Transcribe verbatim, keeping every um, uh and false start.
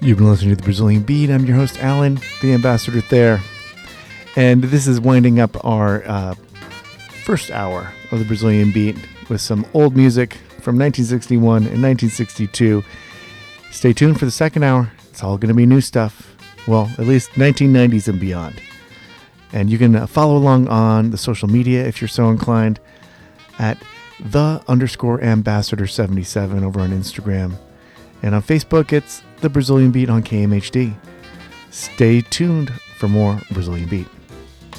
You've been listening to The Brazilian Beat. I'm your host, Alan, the ambassador there. And this is winding up our uh, first hour of The Brazilian Beat with some old music from nineteen sixty-one and nineteen sixty-two. Stay tuned for the second hour. It's all going to be new stuff. Well, at least nineteen nineties and beyond. And you can uh, follow along on the social media if you're so inclined at the underscore ambassador seventy-seven over on Instagram. And on Facebook, it's The Brazilian Beat on K M H D. Stay tuned for more Brazilian Beat.